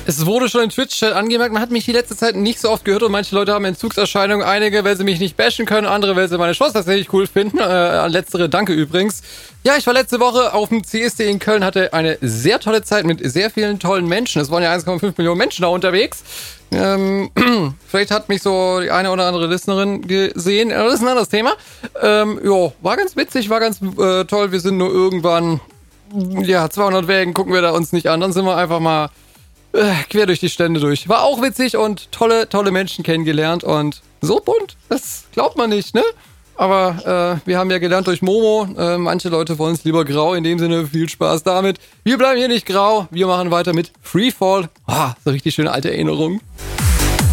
Es wurde schon im Twitch-Chat angemerkt, man hat mich die letzte Zeit nicht so oft gehört und manche Leute haben Entzugserscheinungen. Einige, weil sie mich nicht bashen können, andere, weil sie meine Shows tatsächlich cool finden. Letztere danke übrigens. Ja, ich war letzte Woche auf dem CSD in Köln, hatte eine sehr tolle Zeit mit sehr vielen tollen Menschen. Es waren ja 1,5 Millionen Menschen da unterwegs. Vielleicht hat mich so die eine oder andere Listenerin gesehen. Das ist ein anderes Thema. War ganz witzig, war ganz toll. Wir sind nur irgendwann, 200 Wägen gucken wir da uns nicht an. Dann sind wir einfach mal quer durch die Stände durch. War auch witzig und tolle Menschen kennengelernt und so bunt, das glaubt man nicht, ne? Aber wir haben ja gelernt durch Momo, manche Leute wollen es lieber grau, in dem Sinne viel Spaß damit. Wir bleiben hier nicht grau, wir machen weiter mit Freefall. So richtig schöne alte Erinnerung.